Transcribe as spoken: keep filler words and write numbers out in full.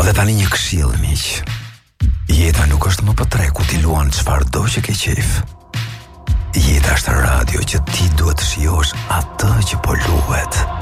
Dhe tani një këshill, miq. Jeta nuk është më për tre ku ti luan çfarëdo që ke qejf. Jeta është radio që ti duhet të shijosh atë që po luhet.